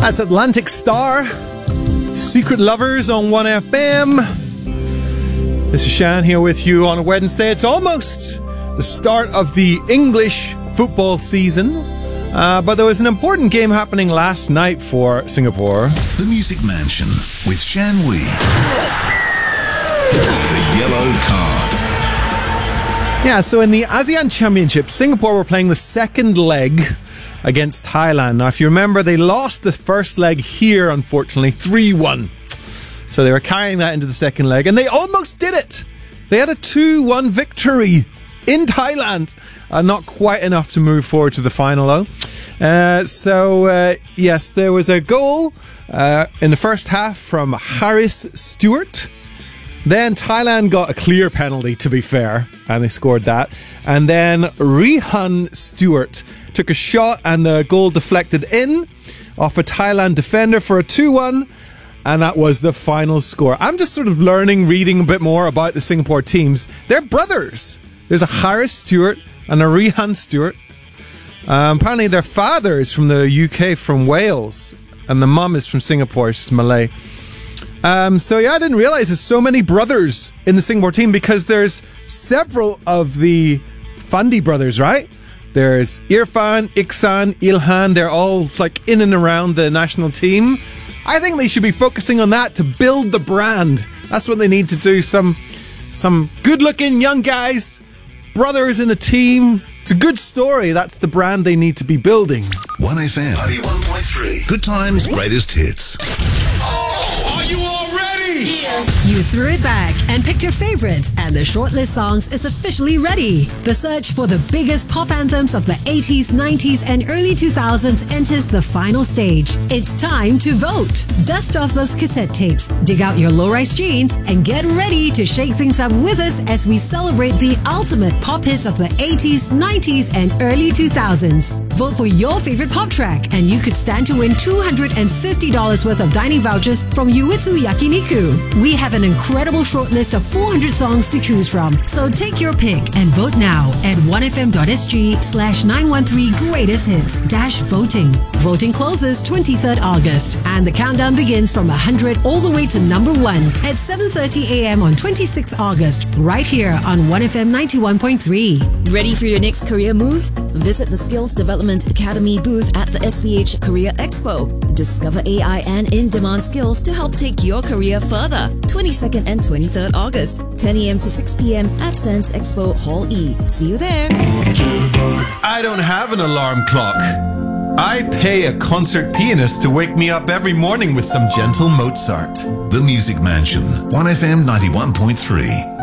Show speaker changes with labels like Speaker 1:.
Speaker 1: That's Atlantic Star, Secret Lovers on 1FM. This is Shan here with you on a Wednesday. It's almost the start of the English football season, but there was an important game happening last night for Singapore.
Speaker 2: The Music Mansion with Shan Wee. The yellow card.
Speaker 1: Yeah, so in the ASEAN Championship, Singapore were playing the second leg against Thailand. Now, if you remember, they lost the first leg here, unfortunately, 3-1. So they were carrying that into the second leg, and they almost did it. They had a 2-1 victory in Thailand. Not quite enough to move forward to the final, though. Yes, there was a goal in the first half from Harris Stewart. Then Thailand got a clear penalty, to be fair, and they scored that. And then Rehan Stewart took a shot and the goal deflected in off a Thailand defender for a 2-1. And that was the final score. I'm just sort of reading a bit more about the Singapore teams. They're brothers. There's a Harris Stewart and a Rehan Stewart. Apparently their father is from the UK, from Wales. And the mum is from Singapore, she's Malay. I didn't realize there's so many brothers in the Singapore team because there's several of the Fandi brothers, right? There's Irfan, Iksan, Ilhan. They're all like in and around the national team. I think they should be focusing on that to build the brand. That's what they need to do. Some good-looking young guys, brothers in a team. It's a good story. That's the brand they need to be building.
Speaker 2: 1FM 91.3. Good times, greatest hits.
Speaker 3: Are you all ready?
Speaker 4: Yeah. You threw it back and picked your favorites, and the shortlist songs is officially ready. The search for the biggest pop anthems of the 80s, 90s, and early 2000s enters the final stage. It's time to vote. Dust off those cassette tapes, dig out your low-rise jeans, and get ready to shake things up with us as we celebrate the ultimate pop hits of the 80s, 90s, and early 2000s. Vote for your favorite pop track, and you could stand to win $250 worth of dining vouchers from Uetsu Yakiniku. We have an incredible shortlist of 400 songs to choose from, so take your pick and vote now at 1fm.sg/913greatest hits-voting. Voting closes 23rd August, and the countdown begins from 100 all the way to number 1 at 7:30 a.m. on 26th August, right here on 1FM 91.3.
Speaker 5: Ready for your next career move? Visit the Skills Development Academy booth at the SPH Career Expo. Discover AI and in-demand skills to help take your career further. 22nd and 23rd August, 10 a.m. to 6 p.m. at Sands Expo Hall E. See you there.
Speaker 1: I don't have an alarm clock. I pay a concert pianist to wake me up every morning with some gentle Mozart.
Speaker 2: The Music Mansion, 1FM 91.3.